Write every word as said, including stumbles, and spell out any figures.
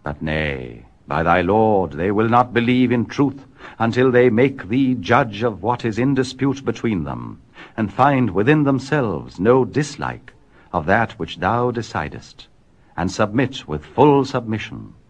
But nay, by thy Lord, they will not believe in truth until they make thee judge of what is in dispute between them, and find within themselves no dislike of that which thou decidest, and submit with full submission.